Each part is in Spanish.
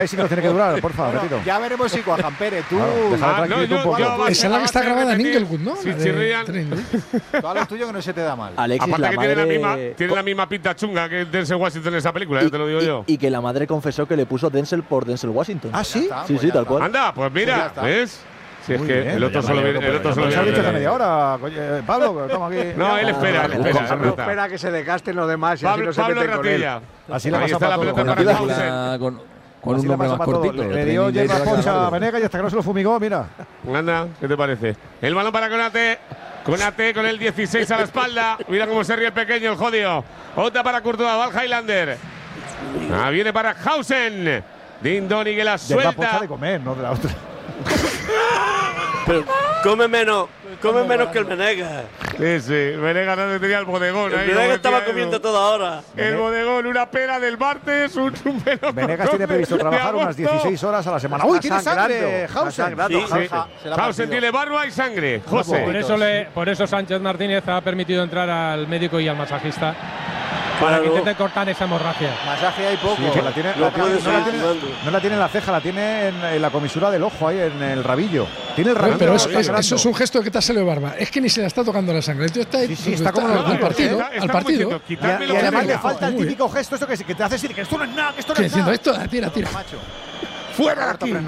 Sí que nos tiene que durar, por favor, repito. Ya veremos si cuajan, Pérez. Tú. Esa es la que está grabada en Inglewood, ¿no? Sí, chirrían. Tú a lo tuyo que no se te da mal. Alexis, aparte la que madre… tiene la misma pinta chunga que Denzel Washington en esa película, ya te lo digo yo. Y que la madre confesó que le puso Denzel por Denzel Washington. ¿Ah, sí? Sí, tal cual. Anda, pues mira, ¿ves? Si es que el otro solo viene. El otro solo viene. viene. Media hora, Pablo, estamos aquí. No, él espera. Espera que se desgasten los demás y así no se meten con él. Así le Ahí pasa está la para pelota todo. para Hausen. Con un nombre más cortito. Le dio hierba poncha a Venegas y hasta que no se lo fumigó, mira. Anda, ¿qué te parece? El balón para Konate. Konate con el 16 a la espalda. Mira cómo se ríe el pequeño, el jodido. Otra para Courtois, va el Highlander. Viene para Hausen. Dindoni que la Hierba poncha suelta. de comer, no de la otra. Pero come menos que el Venegas. Sí, Venegas no tenía el bodegón. El Venegas estaba comiendo toda hora. El bodegón, una pera del martes, un melón. Venegas tiene previsto trabajar unas 16 horas a la semana. ¡Uy, tiene sangre! Hausen. Hausen tiene barba y sangre. José. Por eso Sánchez Martínez ha permitido entrar al médico y al masajista para que intenten cortar esa hemorragia. Masaje hay poco. Sí, que no la tiene en la ceja, la tiene en la comisura del ojo, ahí en el rabillo. Tiene el rabillo. Pero eso es un gesto de que te ha salido barba. Es que ni se la está tocando la sangre. El tío está como al partido. Y además le falta el típico gesto esto que te hace decir que esto no es nada, que esto no es nada. Diciendo esto, tira. ¡Fuera de aquí!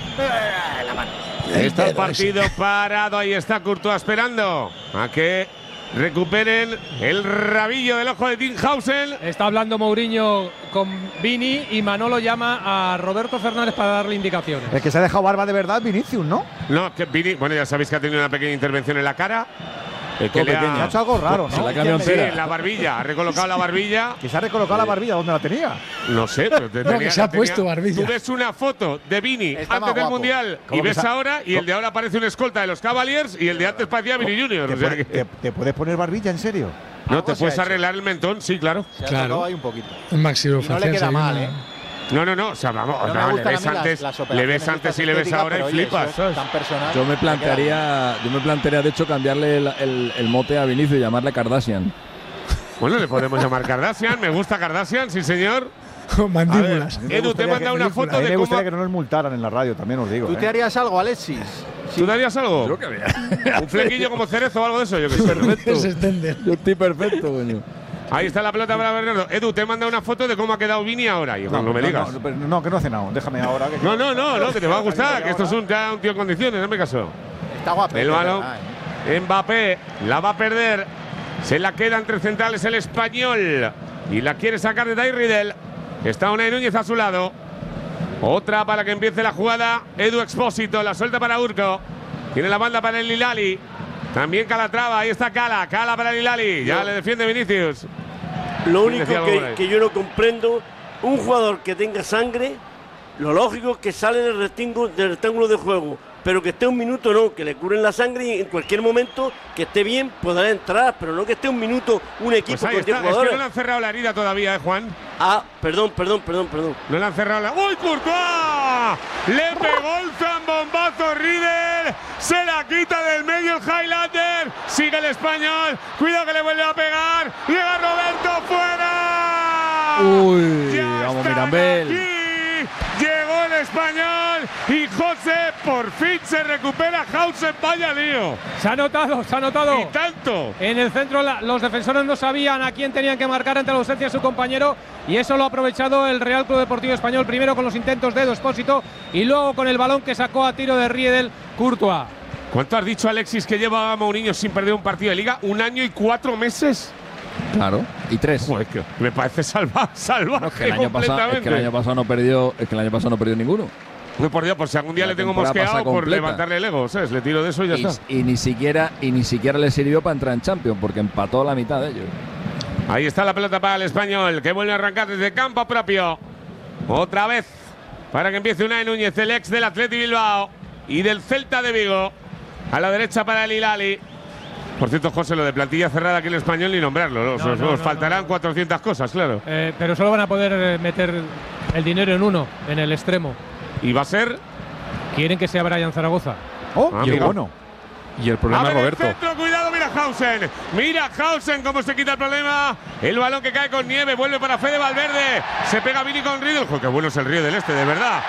Está el partido parado. Ahí está Courtois esperando a que recuperen el rabillo del ojo de Tim Hausen. Está hablando Mourinho con Vini y Manolo llama a Roberto Fernández para darle indicaciones. El que se ha dejado barba de verdad, Vinicius, ¿no? No, que Vini, bueno, ya sabéis que ha tenido una pequeña intervención en la cara. Que le ha hecho algo raro, ¿no? Se la cambió Sí, entera. en la barbilla. Ha recolocado la barbilla. Que se ha recolocado la barbilla, ¿dónde la tenía? No sé, pero que se ha puesto barbilla. Tú ves una foto de Vini Está antes más del guapo. Mundial y ¿Cómo ves que ahora, y el de ahora parece un escolta de los Cavaliers y el de antes parecía Vini Junior. O sea que ¿Te puedes poner barbilla, en serio? no te Algo se puedes ha hecho. arreglar el mentón, sí, claro. Se ha Claro. tocado ahí un poquito. Un maxilo Y no le queda mal, ¿eh? No, o sea, vamos, No me le gustan a ves mí antes, las le operaciones ves antes estas y le ves estéticas, ahora y pero, oye, flipas, eso ¿sabes? tan personal. Yo me plantearía de hecho cambiarle el mote a Vinicius y llamarle Kardashian. Bueno, le podemos llamar Kardashian, me gusta Kardashian, sí señor. Con mandíbulas. Edu, te manda una foto A mí de me cómo… gustaría que no nos multaran en la radio, también os digo. ¿Tú te harías algo, Alexis? ¿Tú darías algo? Yo que vea. ¿Un flequillo como cerezo o algo de eso? Yo qué sé. Perfecto. Se extende. Yo estoy perfecto, coño. Ahí está la pelota para Bernardo. Edu, te manda una foto de cómo ha quedado Vini ahora. Y no me digas. No, que no he cenado. Déjame ahora. No, que te va a gustar. Que esto es un tío en condiciones, no me caso. Está guapo. El balón. Mbappé la va a perder. Se la queda entre centrales el español. Y la quiere sacar de Dai Riddle. Está Unai Núñez a su lado. Otra para que empiece la jugada. Edu Expósito, la suelta para Urco. Tiene la banda para el Hilali. También Calatrava, ahí está Cala para el Hilali. Ya le defiende Vinicius. Lo único decía algo por ahí. que yo no comprendo, un jugador que tenga sangre, lo lógico es que sale del rectángulo de juego, pero que esté un minuto no, que le curen la sangre y en cualquier momento que esté bien podrá entrar, pero no que esté un minuto un equipo Pues ahí con 10 está. Es que jugadores. no le han cerrado la herida todavía, Juan. Ah, perdón. No le han cerrado la… ¡Uy, Courtois! Le pegó el zambombazo Riddle. Se la quita del medio el Highlander. Sigue el español. Cuidado que le vuelve a pegar. Llega Roberto fuera. Uy, Ya vamos están Mirambel. aquí. Llegó el español y José por fin se recupera. Hausen, vaya lío. Se ha notado. Y tanto. En el centro los defensores no sabían a quién tenían que marcar ante la ausencia de su compañero y eso lo ha aprovechado el Real Club Deportivo Español, primero con los intentos de Edu Expósito y luego con el balón que sacó a tiro de Riedel Courtois. ¿Cuánto has dicho, Alexis, que lleva Mourinho sin perder un partido de liga? ¿1 año y 4 meses? Claro, y 3. Joder, que me parece salvaje No, es que el año pasado no perdió ninguno. No, por Dios, por si algún día La le tengo temporada mosqueado pasa por completa. levantarle el ego, ¿sabes? Le tiro de eso y ya está. Y ni siquiera le sirvió para entrar en Champions, porque empató la mitad de ellos. Ahí está la pelota para el español, que vuelve a arrancar desde campo propio. Otra vez, para que empiece Unai Núñez, el ex del Athletic Bilbao y del Celta de Vigo. A la derecha para el Hilali. Por cierto, José, lo de plantilla cerrada aquí en el español ni nombrarlo. Os faltarán 400 cosas, claro. Pero solo van a poder meter el dinero en uno, en el extremo. ¿Y va a ser? Quieren que sea Brian Zaragoza. ¡Qué bueno! Y el problema es Roberto. El centro, cuidado, mira Hausen. Mira Hausen cómo se quita el problema. El balón que cae con nieve, vuelve para Fede Valverde. Se pega Vini con Riddle. Joder, qué bueno es el Riddle este, de verdad.